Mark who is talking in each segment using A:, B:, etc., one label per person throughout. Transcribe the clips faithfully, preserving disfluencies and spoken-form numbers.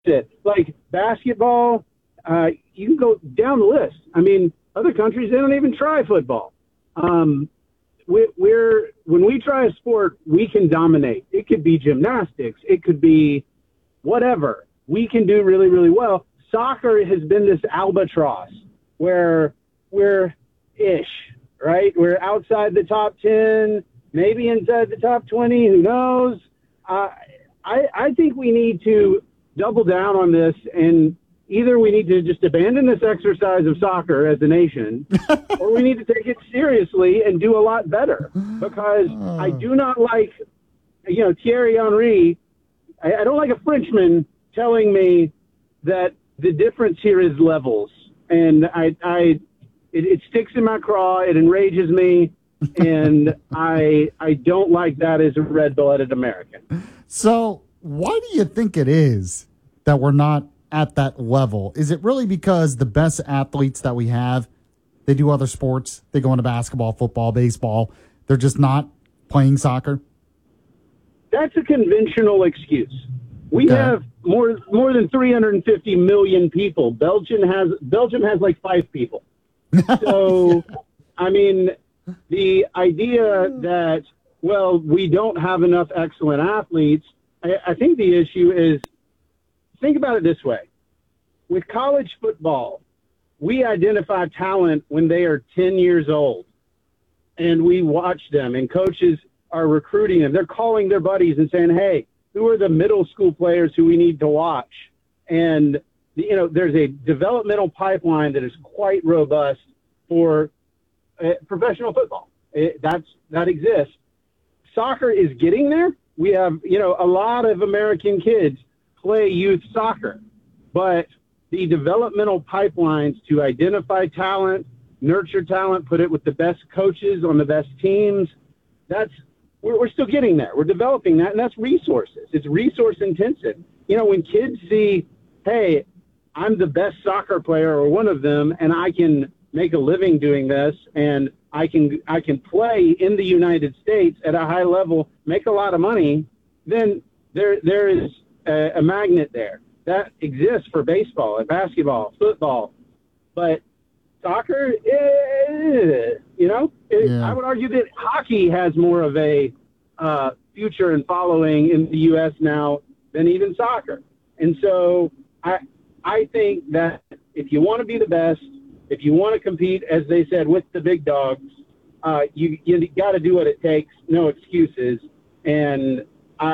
A: it. Like basketball, uh, you can go down the list. I mean, other countries, they don't even try football. Um, we, we're when we try a sport, we can dominate. It could be gymnastics. It could be whatever. We can do really, really well. Soccer has been this albatross where we're ish, right? We're outside the top ten, maybe inside the top twenty. Who knows? Uh, I, I think we need to double down on this, and either we need to just abandon this exercise of soccer as a nation, or we need to take it seriously and do a lot better. Because I do not like, you know, Thierry Henry. I, I don't like a Frenchman telling me that the difference here is levels. And I, I it, it sticks in my craw. It enrages me. And I, I don't like that as a red-blooded American.
B: So why do you think it is that we're not at that level? Is it really because the best athletes that we have, they do other sports, they go into basketball, football, baseball, they're just not playing soccer?
A: That's a conventional excuse. We
B: Okay.
A: have more more than three hundred fifty million people. Belgium has Belgium has like five people. So, I mean, the idea that, well, we don't have enough excellent athletes, I, I think the issue is, think about it this way. With college football, we identify talent when they are ten years old, and we watch them, and coaches are recruiting them. They're calling their buddies and saying, hey, who are the middle school players who we need to watch? And, you know, there's a developmental pipeline that is quite robust for uh, professional football. It, that's, that exists. Soccer is getting there. We have, you know, a lot of American kids play youth soccer, but the developmental pipelines to identify talent, nurture talent, put it with the best coaches on the best teams, that's, we're, we're still getting there. We're developing that, and that's resources. It's resource intensive. You know, when kids see, hey, I'm the best soccer player or one of them, and I can make a living doing this, and I can I can play in the United States at a high level, make a lot of money, then there there is a, a magnet there. That exists for baseball and basketball, football. But soccer, eh, you know, it,
B: Yeah.
A: I would argue that hockey has more of a uh, future and following in the U S now than even soccer. And so I I think that if you want to be the best, if you want to compete, as they said, with the big dogs, uh, you you got to do what it takes. No excuses. And I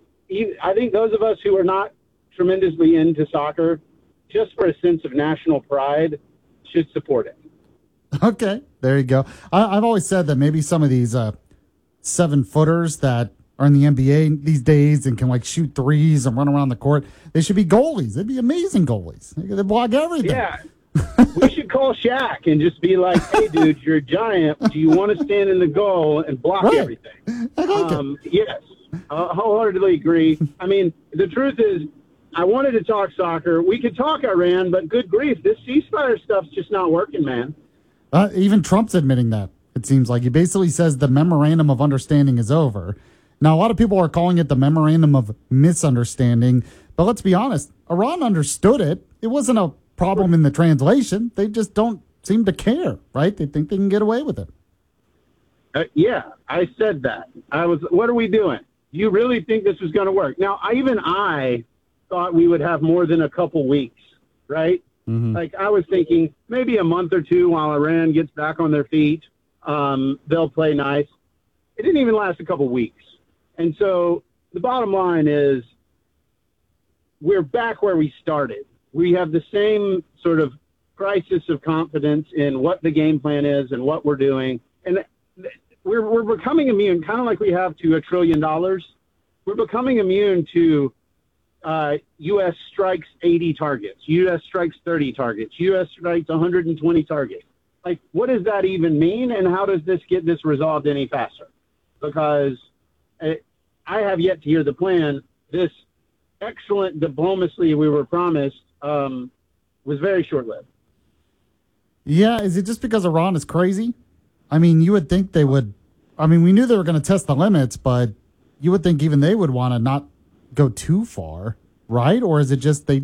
A: I think those of us who are not tremendously into soccer, just for a sense of national pride, should support it.
B: Okay, there you go. I, I've always said that maybe some of these uh, seven footers that are in the N B A these days and can like shoot threes and run around the court, they should be goalies. They'd be amazing goalies. They could block everything.
A: Yeah. We should call Shaq and just be like, hey, dude, you're a giant. Do you want to stand in the goal and block
B: Right.
A: everything?
B: I like
A: Um, yes, I wholeheartedly agree. I mean, the truth is, I wanted to talk soccer. We could talk Iran, but good grief, this ceasefire stuff's just not working, man.
B: Uh, even Trump's admitting that, it seems like. He basically says the memorandum of understanding is over. Now, a lot of people are calling it the memorandum of misunderstanding, but let's be honest, Iran understood it. It wasn't a problem in the translation. They just don't seem to care, right? They think they can get away with it.
A: Uh, yeah, I said that. I was, what are we doing? You really think this was going to work? Now, I, even I thought we would have more than a couple weeks, right?
B: Mm-hmm.
A: Like, I was thinking maybe a month or two while Iran gets back on their feet. Um, they'll play nice. It didn't even last a couple weeks. And so the bottom line is we're back where we started. We have the same sort of crisis of confidence in what the game plan is and what we're doing. And we're, we're becoming immune, kind of like we have to a trillion dollars. We're becoming immune to uh, U S strikes eighty targets, U S strikes thirty targets, U S strikes one hundred twenty targets. Like, what does that even mean? And how does this get this resolved any faster? Because I, I have yet to hear the plan. This excellent diplomacy we were promised um, was very short-lived.
B: Yeah, is it just because Iran is crazy? I mean, you would think they would. I mean, we knew they were going to test the limits, but you would think even they would want to not go too far. right? Or is it just they